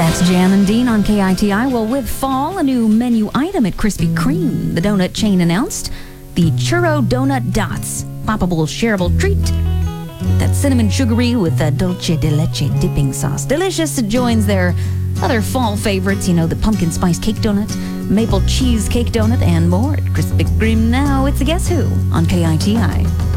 That's Jan and Dean on KITI. Well, with fall, a new menu item at Krispy Kreme. The donut chain announced the Churro Donut Dots. Poppable, shareable treat. That's cinnamon sugary with a dulce de leche dipping sauce. Delicious. It joins their other fall favorites, the pumpkin spice cake donut, maple cheese cake donut, and more at Krispy Kreme. Now it's a Guess Who on KITI.